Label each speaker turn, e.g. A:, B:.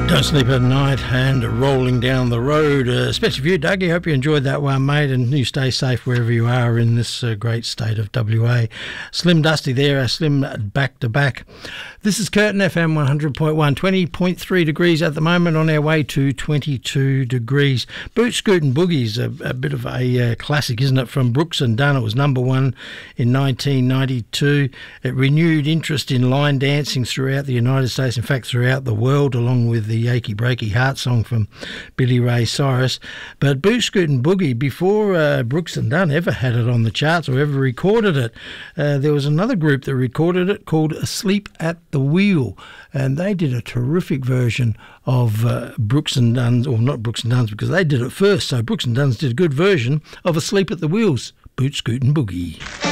A: Don't Sleep at Night and Rolling Down the Road. Especially for you, Dougie. Hope you enjoyed that one, mate, and you stay safe wherever you are in this great state of WA. Slim Dusty there, Slim back to back. This is Curtin FM 100.1, 20.3 degrees at the moment, on our way to 22 degrees. Boot Scootin' Boogie's a bit of a classic, isn't it, from Brooks and Dunn. It was number one in 1992. It renewed interest in line dancing throughout the United States, in fact throughout the world, along with the Achy Breaky Heart song from Billy Ray Cyrus. But Boot Scootin' Boogie, before Brooks and Dunn ever had it on the charts or ever recorded it, there was another group that recorded it called Asleep at the Wheel, and they did a terrific version of Brooks and Dunn's, or not Brooks and Dunn's because they did it first, so Brooks and Dunn's did a good version of Asleep at the Wheels, Boot Scootin' Boogie.